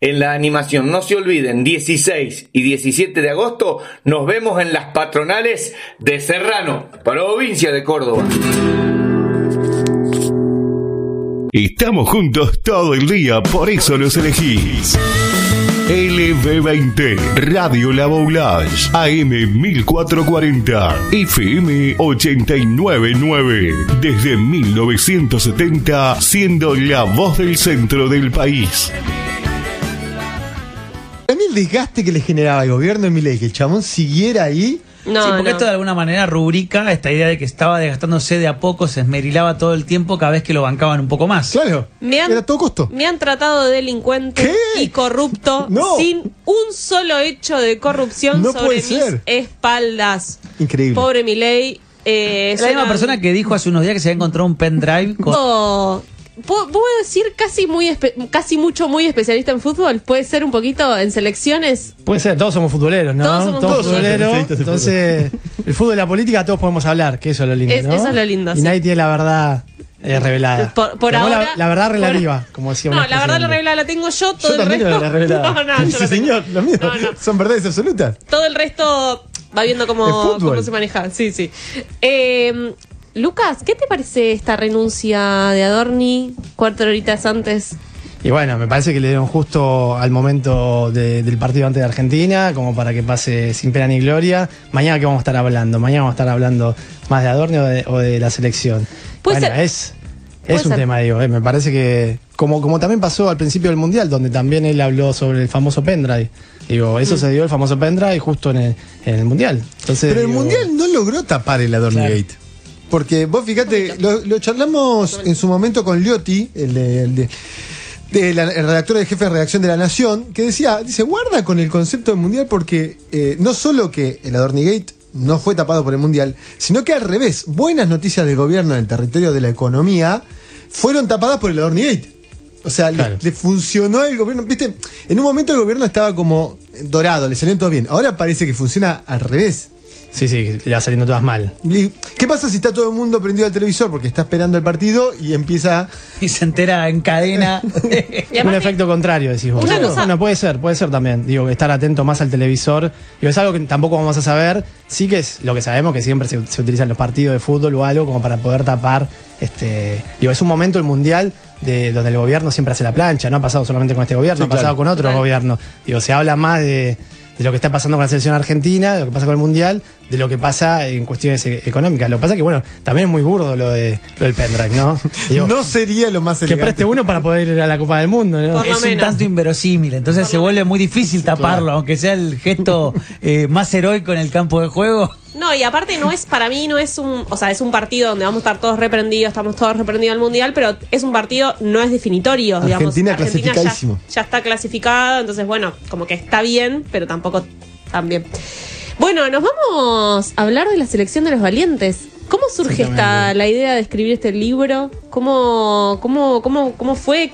en la animación. No se olviden, 16 y 17 de agosto nos vemos en las patronales de Serrano, provincia de Córdoba. Estamos juntos todo el día, por eso los elegís. LB20, Radio La Boulage, AM 1440, FM 899, desde 1970, siendo la voz del centro del país. A mí el desgaste que le generaba el gobierno de Milei, que el chabón siguiera ahí. No, sí, porque no. esto de alguna manera rubrica esta idea de que estaba desgastándose de a poco, se esmerilaba todo el tiempo cada vez que lo bancaban un poco más. Claro, era todo costo. Me han tratado de delincuente y corrupto sin un solo hecho de corrupción sobre mis espaldas. Increíble. Pobre Milei. Es la misma persona que dijo hace unos días que se había encontrado un pendrive con... ¿Puedo decir casi mucho muy especialista en fútbol? ¿Puede ser un poquito en selecciones? Puede ser, todos somos futboleros, ¿no? Todos somos futboleros. Entonces, el fútbol y la política todos podemos hablar, que eso es lo lindo, ¿no? Eso es lo lindo, y nadie tiene la verdad revelada. Por ahora, la verdad relativa, como decíamos. No, la verdad la revelada la tengo yo, todo yo el resto. La revelada. No, sí, señor, lo mío. Son verdades absolutas. Todo el resto va viendo cómo se maneja. Sí. Lucas, ¿qué te parece esta renuncia de Adorni 4 horitas antes? Y bueno, me parece que le dieron justo al momento del partido ante de Argentina, como para que pase sin pena ni gloria. Mañana que vamos a estar hablando, más de Adorni o de la selección. Bueno, es un tema, digo, me parece que, como también pasó al principio del Mundial, donde también él habló sobre el famoso pendrive. Digo, eso se dio el famoso pendrive justo en el Mundial. Entonces, pero el Mundial no logró tapar el Adorni Gate. Porque vos fíjate, lo charlamos en su momento con Liotti, el redactor de jefe de redacción de La Nación, que dice, guarda con el concepto del Mundial porque no solo que el Adorni Gate no fue tapado por el Mundial, sino que al revés, buenas noticias del gobierno en el territorio de la economía fueron tapadas por el Adorni Gate. O sea, claro. le funcionó el gobierno. Viste, en un momento el gobierno estaba como dorado, le salió todo bien. Ahora parece que funciona al revés. Sí, le va saliendo todas mal. ¿Y qué pasa si está todo el mundo prendido al televisor porque está esperando el partido y empieza... Y se entera en cadena. Un efecto contrario, decís vos. Bueno, puede ser también. Digo, estar atento más al televisor. Digo, es algo que tampoco vamos a saber. Sí que es lo que sabemos, que siempre se utilizan los partidos de fútbol o algo como para poder tapar. Digo, es un momento el Mundial donde el gobierno siempre hace la plancha. No ha pasado solamente con este gobierno, ha pasado con otros gobiernos. Digo, se habla más de lo que está pasando con la selección argentina, de lo que pasa con el Mundial, de lo que pasa en cuestiones económicas. Lo que pasa es que, bueno, también es muy burdo lo del pendrive, ¿no? Digo, no sería lo más elegante. Que preste uno para poder ir a la Copa del Mundo, ¿no? Es un tanto inverosímil, entonces se vuelve muy difícil taparlo, aunque sea el gesto más heroico en el campo de juego. No, y aparte para mí no es es un partido donde vamos a estar todos reprendidos, estamos todos reprendidos al Mundial, pero es un partido, no es definitorio, digamos. Argentina clasificadísimo. Ya está clasificada, entonces bueno, como que está bien, pero tampoco tan bien. Bueno, nos vamos a hablar de la selección de los valientes. ¿Cómo surge la idea de escribir este libro? ¿Cómo fue?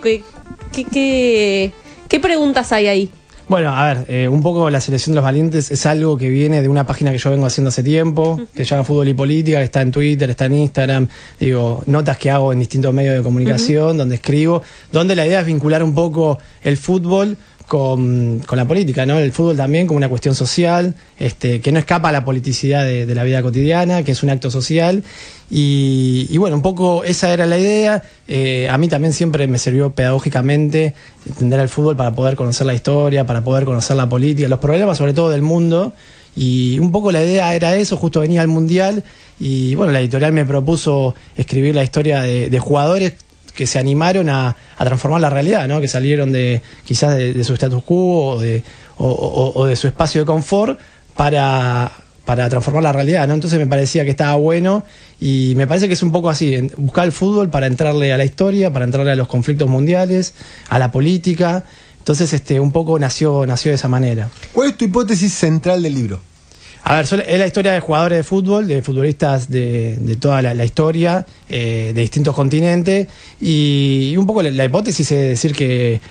¿Qué preguntas hay ahí? Bueno, a ver, un poco la selección de los valientes es algo que viene de una página que yo vengo haciendo hace tiempo, que se llama Fútbol y Política, que está en Twitter, está en Instagram, digo, notas que hago en distintos medios de comunicación, donde escribo, donde la idea es vincular un poco el fútbol con la política, ¿no? El fútbol también como una cuestión social, que no escapa a la politicidad de la vida cotidiana, que es un acto social. Y bueno, un poco esa era la idea. A mí también siempre me sirvió pedagógicamente entender el fútbol para poder conocer la historia, para poder conocer la política, los problemas sobre todo del mundo. Y un poco la idea era eso, justo venía el Mundial y bueno, la editorial me propuso escribir la historia de jugadores que se animaron a transformar la realidad, ¿no? Que salieron quizás de su status quo o de su espacio de confort para transformar la realidad, ¿no? Entonces me parecía que estaba bueno y me parece que es un poco así, buscar el fútbol para entrarle a la historia, para entrarle a los conflictos mundiales, a la política. Entonces un poco nació de esa manera. ¿Cuál es tu hipótesis central del libro? A ver, es la historia de jugadores de fútbol, de futbolistas de toda la historia, de distintos continentes, y un poco la hipótesis es decir que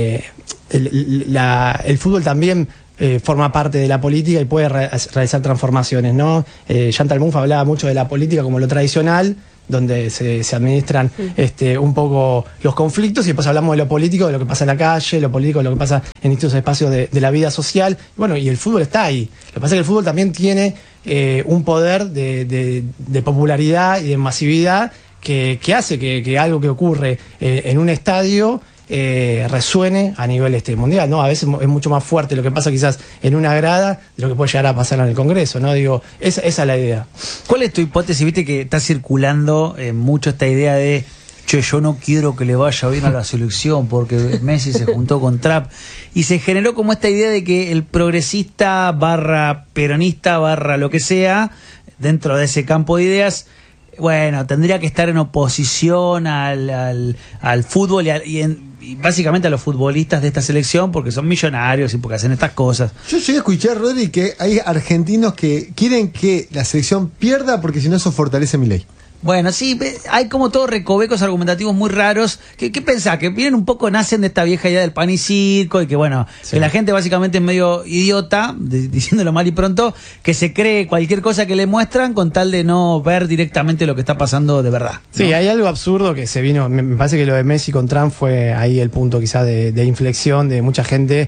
el fútbol también forma parte de la política y puede realizar transformaciones, ¿no? Chantal Mouffe hablaba mucho de la política como lo tradicional, donde se administran un poco los conflictos, y después hablamos de lo político, de lo que pasa en la calle, lo político, de lo que pasa en distintos espacios de la vida social. Bueno, y el fútbol está ahí. Lo que pasa es que el fútbol también tiene un poder de popularidad y de masividad que hace que algo que ocurre en un estadio resuene a nivel mundial, ¿no? A veces es mucho más fuerte lo que pasa quizás en una grada de lo que puede llegar a pasar en el Congreso, ¿no? Digo, esa es la idea. ¿Cuál es tu hipótesis? Viste que está circulando mucho esta idea de che, yo no quiero que le vaya bien a la selección porque Messi se juntó con Trump, y se generó como esta idea de que el progresista barra peronista barra lo que sea, dentro de ese campo de ideas, bueno, tendría que estar en oposición al fútbol y básicamente a los futbolistas de esta selección porque son millonarios y porque hacen estas cosas. Yo llegué a escuchar, Rodri, que hay argentinos que quieren que la selección pierda porque si no eso fortalece Milei. Bueno, sí, hay como todos recovecos argumentativos muy raros. ¿Qué pensás? Que vienen un poco, nacen de esta vieja idea del pan y circo y que bueno, sí, que la gente básicamente es medio idiota, diciéndolo mal y pronto, que se cree cualquier cosa que le muestran con tal de no ver directamente lo que está pasando de verdad, ¿no? Sí, hay algo absurdo que se vino, me parece que lo de Messi con Trump fue ahí el punto quizás de inflexión de mucha gente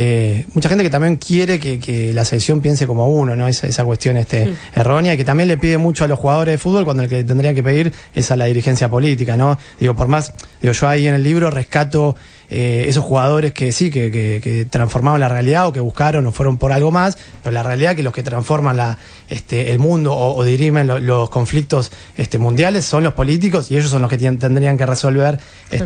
que también quiere que la selección piense como uno, ¿no? Esa cuestión errónea, y que también le pide mucho a los jugadores de fútbol cuando el que tendría que pedir es a la dirigencia política, ¿no? Digo, por más, yo ahí en el libro rescato esos jugadores que sí, que transformaron la realidad o que buscaron o fueron por algo más, pero la realidad que los que transforman el mundo o dirimen los conflictos mundiales son los políticos, y ellos son los que tendrían que resolver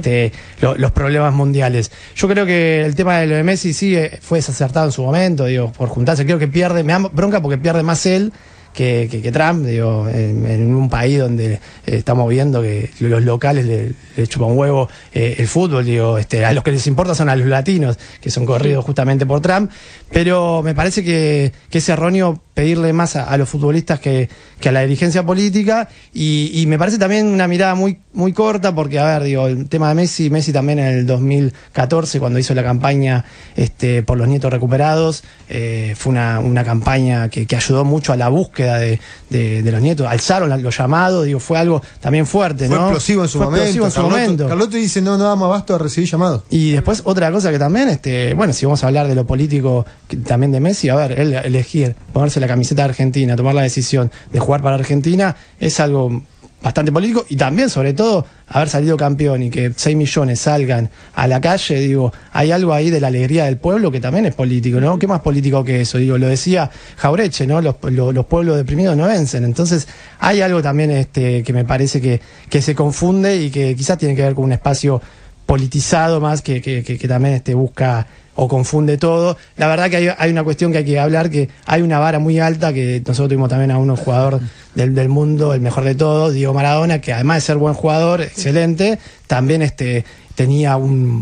los problemas mundiales. Yo creo que el tema de lo de Messi sí fue desacertado en su momento, digo, por juntarse. Creo que pierde, me da bronca porque pierde más él que Trump, digo, en un país donde estamos viendo que los locales le chupan un huevo el fútbol, digo, a los que les importa son a los latinos, que son corridos justamente por Trump, pero me parece que es erróneo pedirle más a los futbolistas que a la dirigencia política, y me parece también una mirada muy, muy corta, porque, a ver, digo, el tema de Messi también en el 2014, cuando hizo la campaña por los nietos recuperados, fue una campaña que ayudó mucho a la búsqueda de los nietos, alzaron los llamados, digo, fue algo también fuerte, ¿no? Fue explosivo en su momento. Carlotto dice, no damos abasto a recibir llamados. Y después otra cosa que también, bueno, si vamos a hablar de lo político también de Messi, a ver, él elegir ponerse la camiseta de Argentina, tomar la decisión de jugar para Argentina, es algo bastante político, y también, sobre todo, haber salido campeón y que 6 millones salgan a la calle, digo, hay algo ahí de la alegría del pueblo que también es político, ¿no? ¿Qué más político que eso? Digo, lo decía Jaureche, ¿no? Los pueblos deprimidos no vencen. Entonces, hay algo también que me parece que se confunde y que quizás tiene que ver con un espacio politizado más que también busca o confunde todo. La verdad que hay una cuestión que hay que hablar, que hay una vara muy alta, que nosotros tuvimos también a un jugador del mundo, el mejor de todos, Diego Maradona, que además de ser buen jugador, excelente, también tenía un...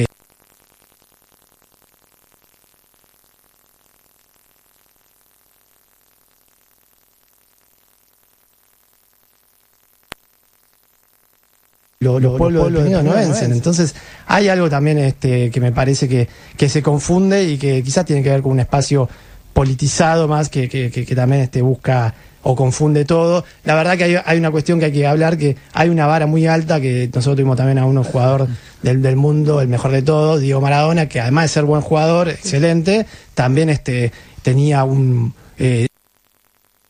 Los pueblos deprimidos no vencen. Entonces hay algo también que me parece que se confunde y que quizás tiene que ver con un espacio politizado más que también busca o confunde todo. La verdad que hay una cuestión que hay que hablar, que hay una vara muy alta, que nosotros tuvimos también a un jugador del mundo, el mejor de todos, Diego Maradona, que además de ser buen jugador, excelente, también tenía un...